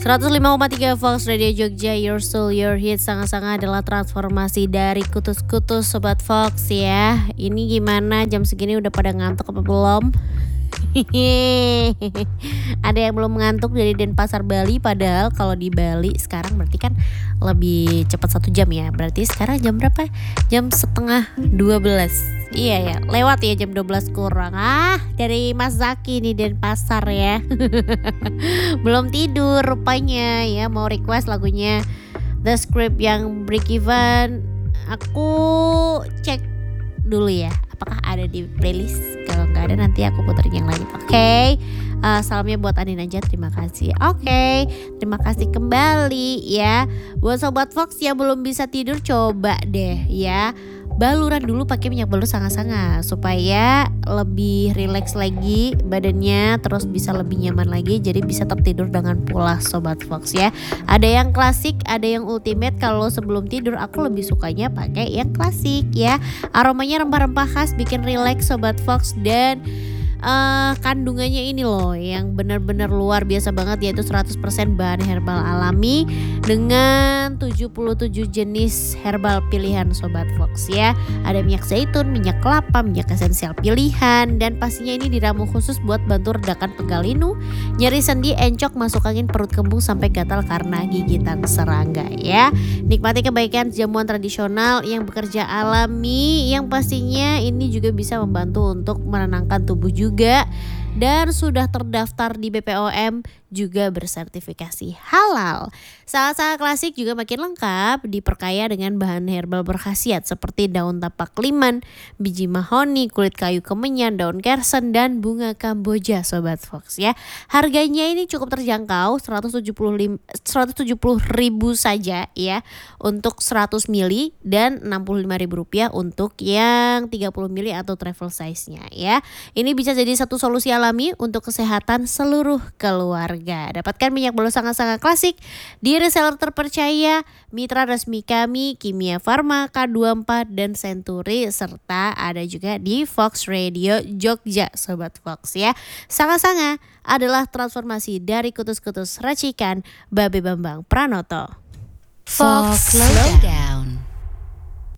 105,3 Fox Radio Jogja, Your Soul, Your Hit. Sangat-sangat adalah transformasi dari kutus-kutus Sobat Fox ya. Ini gimana jam segini udah pada ngantuk apa belum? Ada yang belum ngantuk dari Denpasar Bali. Padahal kalau di Bali sekarang berarti kan lebih cepat 1 jam ya. Berarti sekarang jam berapa? Jam setengah 12. Iya ya, lewat ya jam 12 kurang. Dari Mas Zaki nih Denpasar ya. Belum tidur rupanya ya. Mau request lagunya The Script yang Break Even. Aku cek dulu ya, apakah ada di playlist. Kalau nggak ada nanti aku puterin yang lain. Oke. Salamnya buat Anin aja, terima kasih. Oke, terima kasih kembali ya. Buat Sobat Fox yang belum bisa tidur, coba deh ya baluran dulu pakai minyak balur sanga-sanga supaya lebih rileks lagi badannya, terus bisa lebih nyaman lagi, jadi bisa tertidur dengan pulas Sobat Fox ya. Ada yang klasik, ada yang ultimate. Kalau sebelum tidur aku lebih sukanya pakai yang klasik ya. Aromanya rempah-rempah khas, bikin rileks Sobat Fox, dan kandungannya ini loh yang benar-benar luar biasa banget, yaitu 100% bahan herbal alami dengan 77 jenis herbal pilihan Sobat Fox ya. Ada minyak zaitun, minyak kelapa, minyak esensial pilihan, dan pastinya ini diramu khusus buat bantu redakan pegal linu, nyeri sendi, encok, masuk angin, perut kembung sampai gatal karena gigitan serangga ya. Nikmati kebaikan jamuan tradisional yang bekerja alami, yang pastinya ini juga bisa membantu untuk menenangkan tubuh juga, dan sudah terdaftar di BPOM, juga bersertifikasi halal. Sangat-sangat klasik, juga makin lengkap, diperkaya dengan bahan herbal berkhasiat seperti daun tapak liman, biji mahoni, kulit kayu kemenyan, daun kersen, dan bunga kamboja Sobat Fox ya. Harganya ini cukup terjangkau, 170.000 saja ya untuk 100 ml dan Rp65.000 untuk yang 30 ml atau travel size-nya ya. Ini bisa jadi satu solusi alami untuk kesehatan seluruh keluarga. Dapatkan minyak balur sangat-sangat klasik di reseller terpercaya, mitra resmi kami Kimia Farma, K24 dan Century, serta ada juga di Fox Radio Jogja Sobat Fox ya. Sangat-sangat adalah transformasi dari kutus-kutus racikan Babe Bambang Pranoto. Fox Lowdown.